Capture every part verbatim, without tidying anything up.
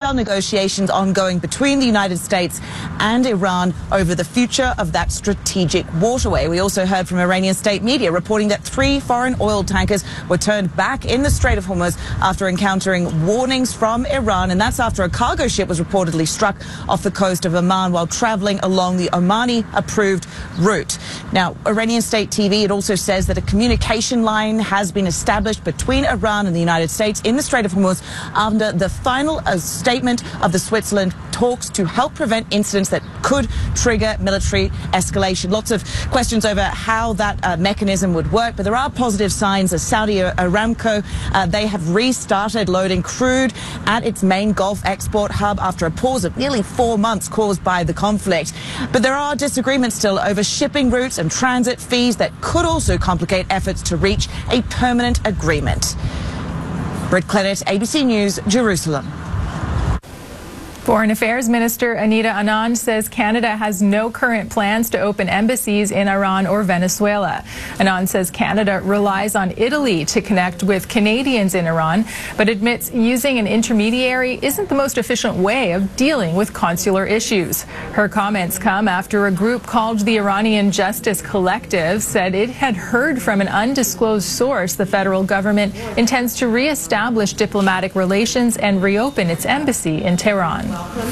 detailed negotiations ongoing between the United States and Iran over the future of that strategic waterway. We also heard from Iranian state media reporting that three foreign oil tankers were turned back in the Strait of Hormuz after encountering warnings from Iran, and that's after a cargo ship was reportedly struck off the coast of Oman while traveling along the Omani-approved route. Now, Iranian state T V, it also says that a communication line has been established between Iran and the United States in the Strait of Hormuz under the final uh, statement of the Switzerland talks to help prevent incidents that could trigger military escalation. Lots of questions over how that uh, mechanism would work, but there are positive signs as Saudi Aramco, uh, they have restarted loading crude at its main Gulf export hub after a pause of nearly four months caused by the conflict. But there are disagreements still over shipping routes and transit fees that could also complicate efforts to reach a permanent agreement. Britt Clennett, A B C News, Jerusalem. Foreign Affairs Minister Anita Anand says Canada has no current plans to open embassies in Iran or Venezuela. Anand says Canada relies on Italy to connect with Canadians in Iran, but admits using an intermediary isn't the most efficient way of dealing with consular issues. Her comments come after a group called the Iranian Justice Collective said it had heard from an undisclosed source the federal government intends to reestablish diplomatic relations and reopen its embassy in Tehran.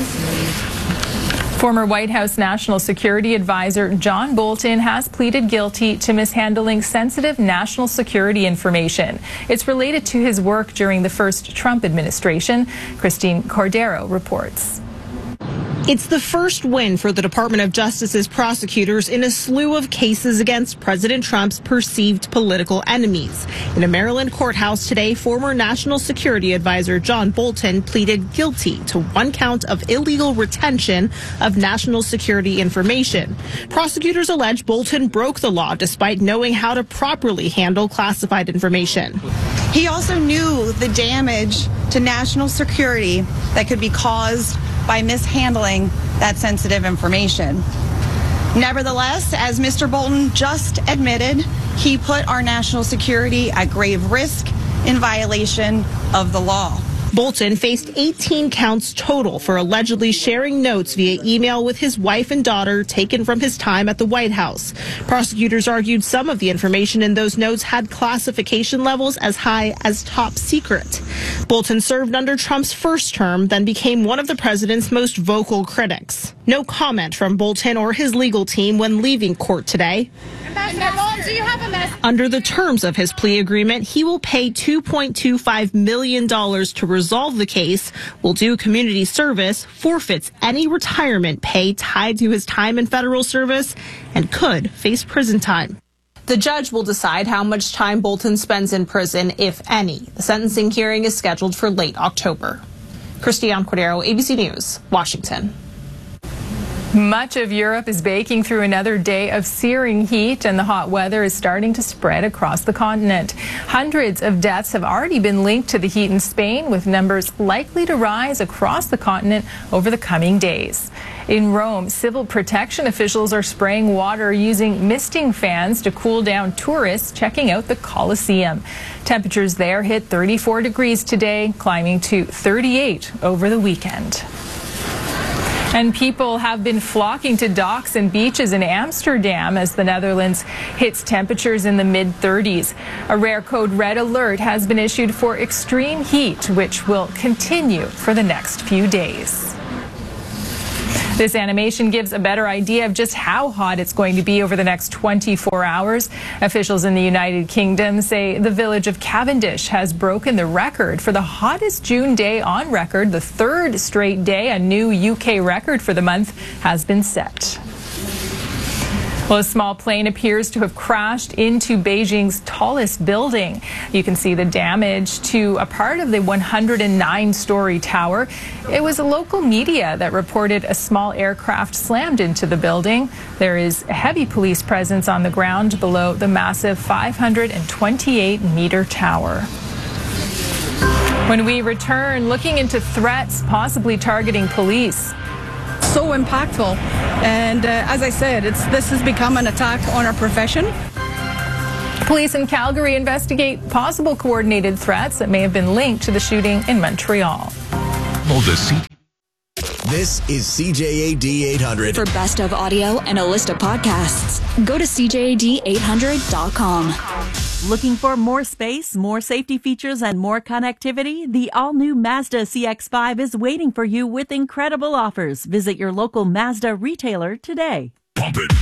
Former White House National Security Advisor John Bolton has pleaded guilty to mishandling sensitive national security information. It's related to his work during the first Trump administration. Christine Cordero reports. It's the first win for the Department of Justice's prosecutors in a slew of cases against President Trump's perceived political enemies. In a Maryland courthouse today, former National Security Advisor John Bolton pleaded guilty to one count of illegal retention of national security information. Prosecutors allege Bolton broke the law despite knowing how to properly handle classified information. He also knew the damage to national security that could be caused by mishandling that sensitive information. Nevertheless, as Mister Bolton just admitted, he put our national security at grave risk in violation of the law. Bolton faced eighteen counts total for allegedly sharing notes via email with his wife and daughter taken from his time at the White House. Prosecutors argued some of the information in those notes had classification levels as high as top secret. Bolton served under Trump's first term, then became one of the president's most vocal critics. No comment from Bolton or his legal team when leaving court today. Under the terms of his plea agreement, he will pay two point two five million dollars to resolve the case, will do community service, forfeits any retirement pay tied to his time in federal service, and could face prison time. The judge will decide how much time Bolton spends in prison, if any. The sentencing hearing is scheduled for late October. Christine Cordero, A B C News, Washington. Much of Europe is baking through another day of searing heat, and the hot weather is starting to spread across the continent. Hundreds of deaths have already been linked to the heat in Spain, with numbers likely to rise across the continent over the coming days. In Rome, civil protection officials are spraying water using misting fans to cool down tourists checking out the Colosseum. Temperatures there hit thirty-four degrees today, climbing to thirty-eight over the weekend. And people have been flocking to docks and beaches in Amsterdam as the Netherlands hits temperatures in the mid thirties. A rare code red alert has been issued for extreme heat, which will continue for the next few days. This animation gives a better idea of just how hot it's going to be over the next twenty-four hours. Officials in the United Kingdom say the village of Cavendish has broken the record for the hottest June day on record. The third straight day a new U K record for the month has been set. Well, a small plane appears to have crashed into Beijing's tallest building. You can see the damage to a part of the one hundred nine story tower. It was a local media that reported a small aircraft slammed into the building. There is a heavy police presence on the ground below the massive five hundred twenty-eight meter tower. When we return, looking into threats possibly targeting police. So impactful, and uh, as I said, it's this has become an attack on our profession. Police in Calgary investigate possible coordinated threats that may have been linked to the shooting in Montreal. Travel to C. This is C J A D eight hundred. For best of audio and a list of podcasts, go to C J A D eight hundred dot com. Looking for more space, more safety features, and more connectivity? The all-new Mazda C X five is waiting for you with incredible offers. Visit your local Mazda retailer today. Pump it.